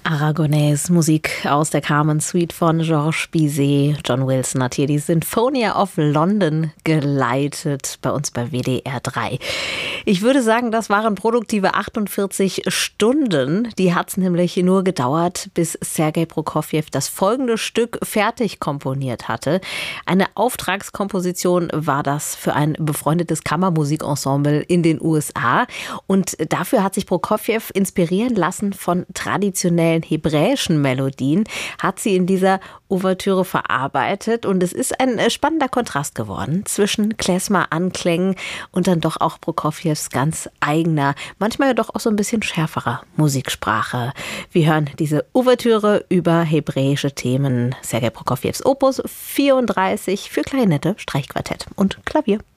Aragonés Musik aus der Carmen Suite von Georges Bizet. John Wilson hat hier die Sinfonia of London geleitet, bei uns bei WDR 3. Ich würde sagen, das waren produktive 48 Stunden. Die hat es nämlich nur gedauert, bis Sergei Prokofjew das folgende Stück fertig komponiert hatte. Eine Auftragskomposition war das für ein befreundetes Kammermusikensemble in den USA. Und dafür hat sich Prokofjew inspirieren lassen von traditionellen hebräischen Melodien, hat sie in dieser Ouvertüre verarbeitet. Und es ist ein spannender Kontrast geworden zwischen Klezmer-Anklängen und dann doch auch Prokofjews ganz eigener, manchmal ja doch auch so ein bisschen schärferer Musiksprache. Wir hören diese Ouvertüre über hebräische Themen. Sergei Prokofjews Opus 34 für Klarinette, Streichquartett und Klavier.